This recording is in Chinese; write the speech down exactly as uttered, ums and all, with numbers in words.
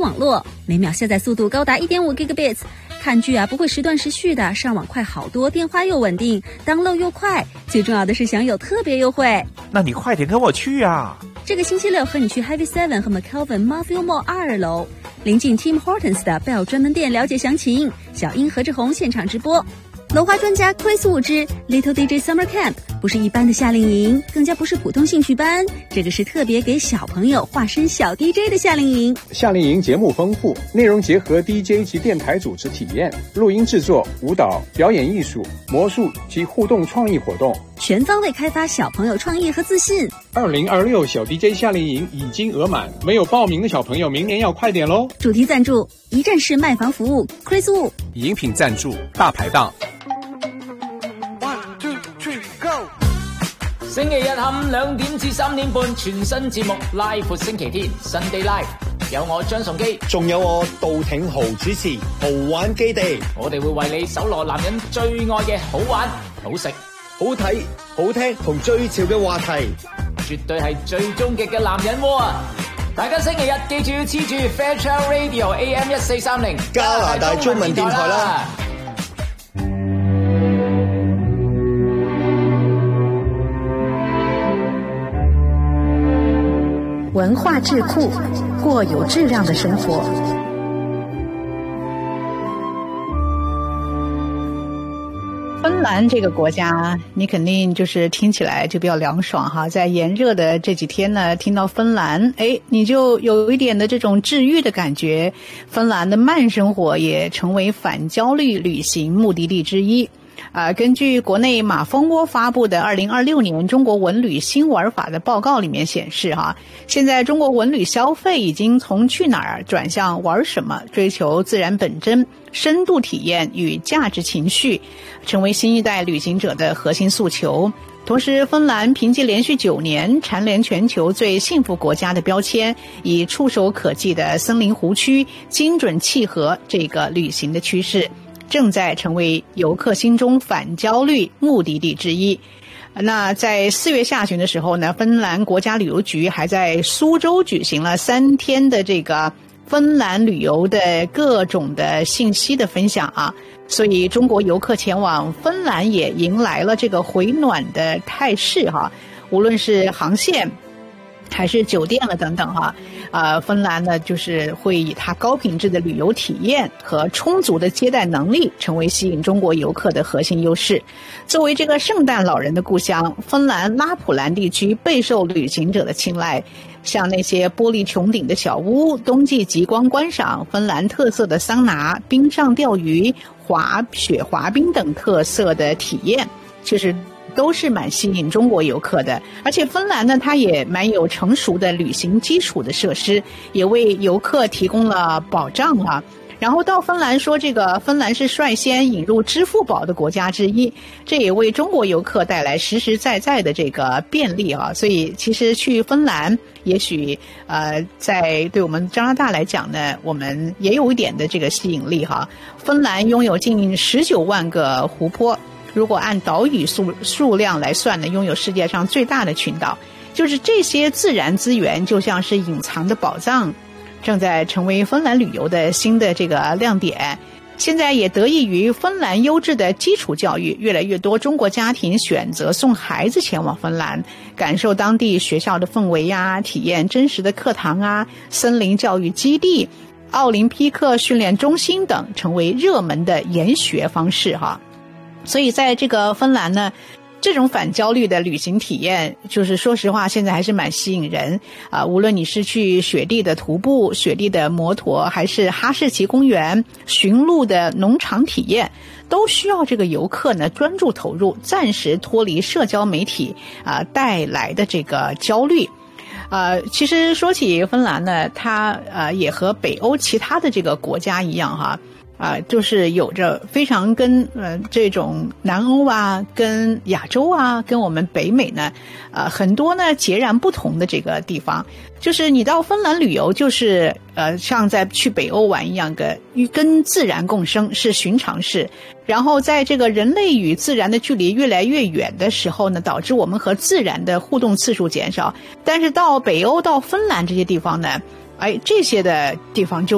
网络，每秒下载速度高达 一点五 gigabits， 看剧啊不会时断时续的，上网快好多，电话又稳定 ，download 又快，最重要的是享有特别优惠。 那你快点跟我去啊！ 这个星期六和你去 Heavy Seven 和 McKelvin Matthew Mall 二楼，临近 Tim Hortons 的 Bell 专门店，了解详情。小英何志宏现场直播。楼花专家 Chris Wu 之 Little D J Summer Camp 不是一般的夏令营，更加不是普通兴趣班，这个是特别给小朋友化身小 D J 的夏令营。 夏令营节目丰富，内容结合 D J 及电台主持体验、录音制作、舞蹈、表演艺术、魔术及互动创意活动， 全方位开发小朋友创意和自信。 二零二六小 D J 夏令营已经额满，没有报名的小朋友明年要快点咯。 主题赞助一站式卖房服务 Chris Wu， 饮品赞助大排檔。 星期日下午兩點至三點半，全新節目拉闊星期天 Sunday Live， 有我張崇基， 仲有我杜挺豪主持豪玩基地。 我哋會為你搜羅男人最愛嘅好玩、好食、 好睇、好聽同最潮嘅話題， 絕對係最終極嘅男人窩啊！大家星期日記住要黐住 Fairchild Radio A M 一四三零加拿大中文電台啦。 文化智库，过有质量的生活。芬兰这个国家，你肯定就是听起来就比较凉爽哈。在炎热的这几天呢，听到芬兰，哎，你就有一点的这种治愈的感觉。芬兰的慢生活也成为反焦虑旅行目的地之一。啊，根据国内马蜂窝发布的二零二六年中国文旅新玩法的报告里面显示哈，现在中国文旅消费已经从去哪儿转向玩什么，追求自然本真、深度体验与价值情绪，成为新一代旅行者的核心诉求。同时，芬兰凭借连续九年蝉联全球最幸福国家的标签，以触手可及的森林湖区精准契合这个旅行的趋势，正在成为游客心中反焦虑目的地之一。那在四月下旬的时候呢，芬兰国家旅游局还在苏州举行了三天的这个芬兰旅游的各种的信息的分享啊，所以中国游客前往芬兰也迎来了这个回暖的态势哈，无论是航线还是酒店了等等哈，呃，芬兰呢就是会以它高品质的旅游体验和充足的接待能力，成为吸引中国游客的核心优势。作为这个圣诞老人的故乡，芬兰拉普兰地区备受旅行者的青睐。像那些玻璃穹顶的小屋、冬季极光观赏、芬兰特色的桑拿、冰上钓鱼、滑雪滑冰等特色的体验，其实都是蛮吸引中国游客的。而且芬兰呢，它也蛮有成熟的旅行基础的设施，也为游客提供了保障啊。然后到芬兰说，这个芬兰是率先引入支付宝的国家之一，这也为中国游客带来实实在在的这个便利啊。所以其实去芬兰，也许呃，在对我们加拿大来讲呢，我们也有一点的这个吸引力哈。芬兰拥有近十九万个湖泊，如果按岛屿数数量来算呢，拥有世界上最大的群岛。就是这些自然资源就像是隐藏的宝藏，正在成为芬兰旅游的新的这个亮点。现在也得益于芬兰优质的基础教育，越来越多中国家庭选择送孩子前往芬兰，感受当地学校的氛围呀，体验真实的课堂啊，森林教育基地、奥林匹克训练中心等，成为热门的研学方式哈。所以在这个芬兰呢，这种反焦虑的旅行体验，就是说实话现在还是蛮吸引人啊、呃！无论你是去雪地的徒步、雪地的摩托，还是哈士奇公园、驯鹿的农场体验，都需要这个游客呢专注投入，暂时脱离社交媒体啊、呃、带来的这个焦虑。呃，其实说起芬兰呢，它呃也和北欧其他的这个国家一样哈。啊、呃，就是有着非常跟呃这种南欧啊、跟亚洲啊、跟我们北美呢，呃很多呢截然不同的这个地方。就是你到芬兰旅游，就是呃像在去北欧玩一样的，跟自然共生是寻常事。然后在这个人类与自然的距离越来越远的时候呢，导致我们和自然的互动次数减少。但是到北欧、到芬兰这些地方呢，哎，这些的地方就